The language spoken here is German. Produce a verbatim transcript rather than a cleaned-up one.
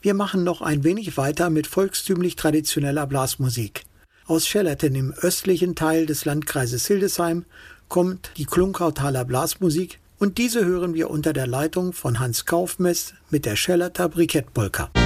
Wir machen noch ein wenig weiter mit volkstümlich traditioneller Blasmusik. Aus Schellerten im östlichen Teil des Landkreises Hildesheim kommt die Klunkautaler Blasmusik und diese hören wir unter der Leitung von Hans Kaufmess mit der Schellerter Brikettpolka.